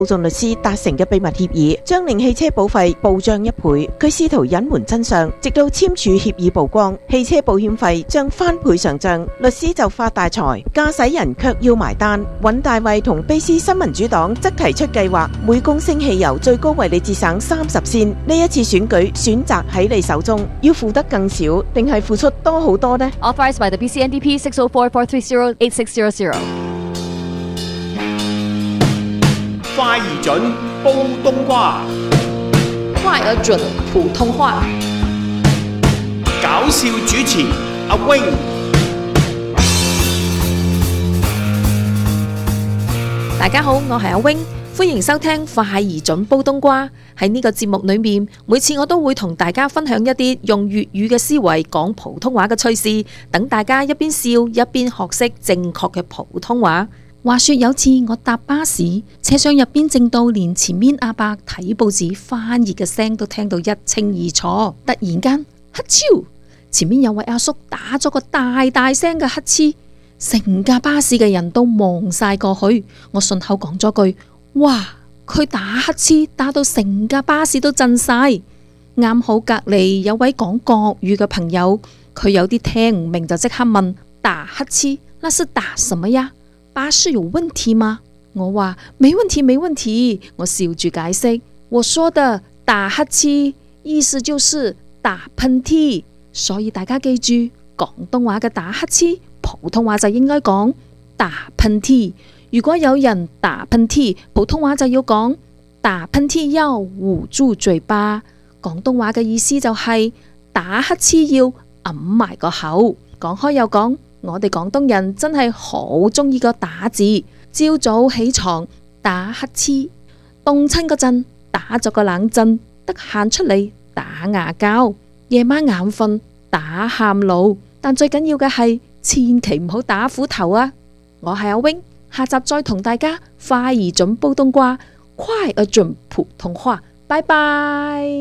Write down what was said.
仲律師達成嘅秘密協議，將令汽車保費暴漲1倍。佢試圖隱瞞真相，直到簽署協議曝光，汽車保險費將翻倍上漲，律師就發大財，駕駛人卻要埋單。尹大衛同卑斯新民主黨則提出計劃，每公升汽油最高為你節省30仙。呢一次選舉選擇喺你手中，要付得更少，定係付出多好多呢？ Authorized by the BCNDP 604-430-8600。 快而準，煲冬瓜。 快而準，普通話。 搞笑主持阿 Wing。 大家好，我係阿 Wing，歡迎收聽快而準煲冬瓜。喺呢個節目裏面，每次我都會同大家分享一啲用粵語嘅思維講普通話嘅趣事，等大家一邊笑一邊學識正確嘅普通話。話說有次我搭巴士，車廂入邊靜到連前面阿伯睇報紙翻譯嘅聲都聽到一清二楚。突然間，乞超！前面有位阿叔打咗個大大聲嘅乞嗤，成架巴士嘅人都望晒過去。我順口講咗句：哇！佢打乞嗤打到成架巴士都震晒。啱好隔籬有位講國語嘅朋友，佢有啲聽唔明就即刻問：打乞嗤，那是打什麼呀？巴士有問題嗎？我話沒問題，沒問題。我笑住解釋，我說的打乞嗤意思就是打噴嚏，所以大家記住，廣東話嘅打乞嗤，普通話就應該講打噴嚏。如果有人打噴嚏，普通話就要講打噴嚏要捂住嘴巴。廣東話嘅意思就係打乞嗤要揞埋個口。講開又講，我哋廣東人真係好中意個打字。朝早起床打乞嗤，凍親嗰陣打咗個冷震，得閒出嚟打牙膠，夜晚眼瞓打喊路。但最緊要嘅係千祈唔好打斧頭啊！我係阿 Wing，下集再同大家快而準煲冬瓜，快而準普通話，拜拜。